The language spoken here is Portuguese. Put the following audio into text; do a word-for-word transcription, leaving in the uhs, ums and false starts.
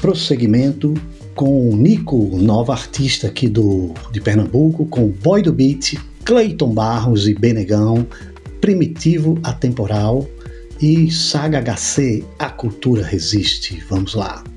prosseguimento com o Nico, nova artista aqui do, de Pernambuco, com Boy do Beat, Cleiton Barros e Benegão, Primitivo Atemporal e Saga H C, A Cultura Resiste. Vamos lá.